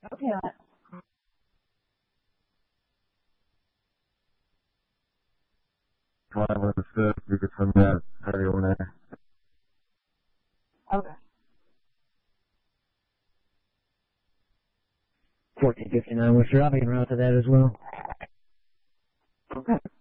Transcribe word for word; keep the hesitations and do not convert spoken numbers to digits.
Okay. five one six, you could send that heavy on there. Okay. fourteen fifty-nine West Robbie, and route to that as well. Okay.